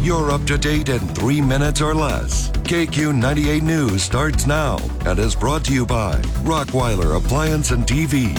You're up to date in 3 minutes or less. KQ 98 News starts now and is brought to you by Rockweiler Appliance and TV.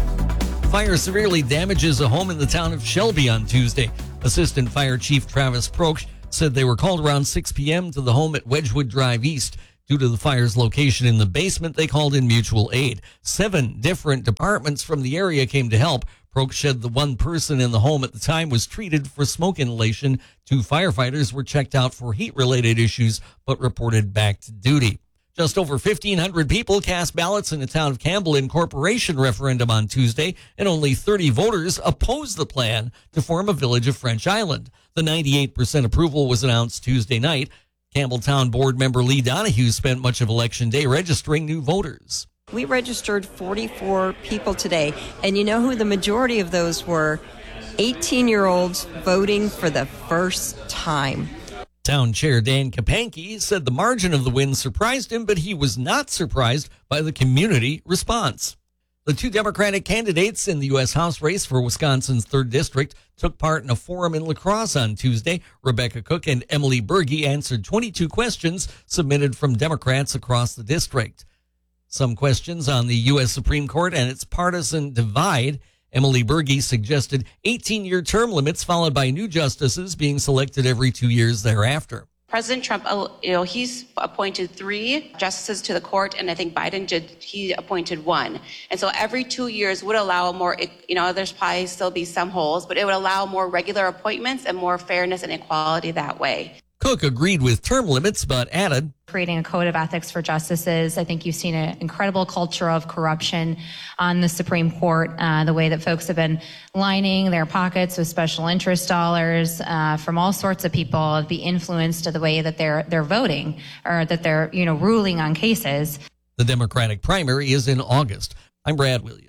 Fire severely damages a home in the town of Shelby on Tuesday. Assistant Fire Chief Travis Proksch said they were called around 6 p.m. to the home at Wedgwood Drive East. Due to the fire's location in the basement, they called in mutual aid. 7 different departments from the area came to help. Proksch said the one person in the home at the time was treated for smoke inhalation. 2 firefighters were checked out for heat-related issues, but reported back to duty. Just over 1,500 people cast ballots in the town of Campbell incorporation referendum on Tuesday, and only 30 voters opposed the plan to form a village of French Island. The 98% approval was announced Tuesday night. Campbell Town Board member Lee Donahue spent much of Election Day registering new voters. We registered 44 people today, and you know who the majority of those were? 18-year-olds voting for the first time. Town Chair Dan Kapanke said the margin of the win surprised him, but he was not surprised by the community response. The 2 Democratic candidates in the U.S. House race for Wisconsin's 3rd District took part in a forum in La Crosse on Tuesday. Rebecca Cook and Emily Berge answered 22 questions submitted from Democrats across the district. Some questions on the U.S. Supreme Court and its partisan divide. Emily Berge suggested 18-year term limits followed by new justices being selected every 2 years thereafter. President Trump, he's appointed 3 justices to the court, and I think Biden he appointed 1. And so every 2 years would allow more, there's probably still be some holes, but it would allow more regular appointments and more fairness and equality that way. Cook agreed with term limits, but added, creating a code of ethics for justices. I think you've seen an incredible culture of corruption on the Supreme Court, the way that folks have been lining their pockets with special interest dollars from all sorts of people, be influenced to the way that they're voting or that they're, ruling on cases. The Democratic primary is in August. I'm Brad Williams.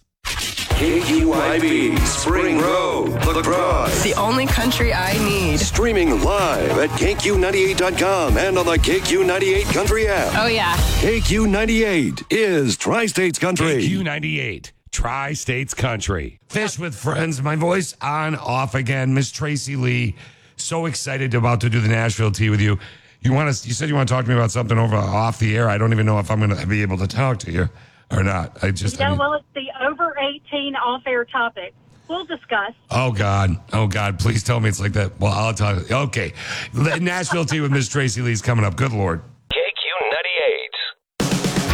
KQYB, Spring Road, La Crosse. The only country I need. Streaming live at KQ98.com and on the KQ98 Country app. Oh, yeah. KQ98 is Tri-States Country. KQ98, Tri-States Country. Fish with Friends, my voice on, off again. Miss Tracy Lee, so excited about to do the Nashville Tea with you. You said you want to talk to me about something off the air. I don't even know if I'm going to be able to talk to you or not. Well, it's the over 18 off-air topic. We'll discuss. Oh, God. Please tell me it's like that. Well, I'll tell you. Okay. Nashville Tea with Miss Tracy Lee is coming up. Good Lord.